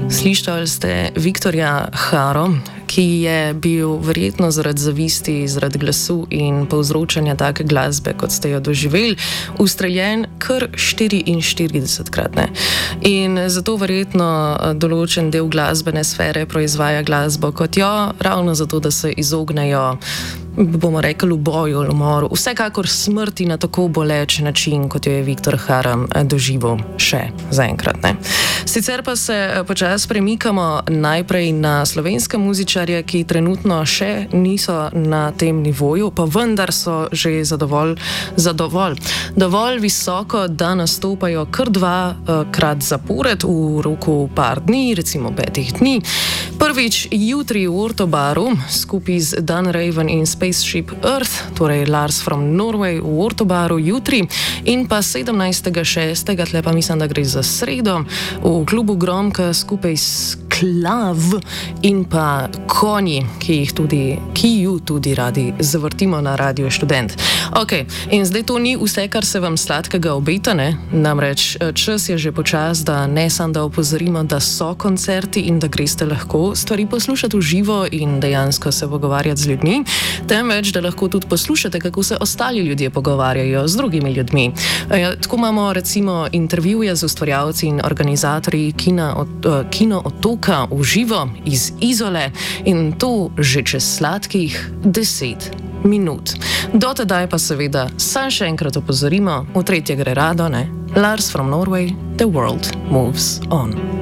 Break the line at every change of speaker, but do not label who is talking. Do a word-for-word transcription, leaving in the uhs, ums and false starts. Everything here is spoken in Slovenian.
Slišali ste Viktorja Haro, ki je bil verjetno zaradi zavisti, zaradi glasu in povzročanja take glasbe, kot ste jo doživeli, ustreljen kar štiriinštiridesetkrat. Ne? In zato verjetno določen del glasbene sfere proizvaja glasbo kot jo, ravno zato, da se izognejo, bomo rekli, v boju, v umoru, vsekakor smrti na tako boleč način, kot jo je Viktor Hara doživel še zaenkrat. Ne? Sicer pa se počasi premikamo najprej na slovenske muzičarje, ki trenutno še niso na tem nivoju, pa vendar so že zadovolj, zadovolj. Dovolj visoko, da nastopajo kar dvakrat zapored v roku par dni, recimo petih dni. Prvič jutri v Ortobaru skupaj z Dan Raven in Spaceship Earth, torej Lars from Norway v Ortobaru jutri, in pa sedemnajstega šestega, tle pa mislim, da gre za sredo, v klubu Gromka skupaj s Klav in pa Konji, ki jih tudi, ki ju tudi radi zavrtimo na Radio Študent. Ok, in zdaj to ni vse, kar se vam sladkega obeta, ne? Namreč čas je že počas, da ne samo da opozorimo, da so koncerti in da greste lahko stvari poslušati v živo in dejansko se pogovarjati z ljudmi, temveč da lahko tudi poslušate, kako se ostali ljudje pogovarjajo z drugimi ljudmi. E, tako imamo recimo intervjuje z ustvarjalci in organizatorji kina, od, uh, Kino Otoka v živo iz Izole in to že čez sladkih deset minut. Do tedaj pa seveda sam še enkrat opozorimo, v tretje gre rado, ne? Lars from Norway, The World Moves On.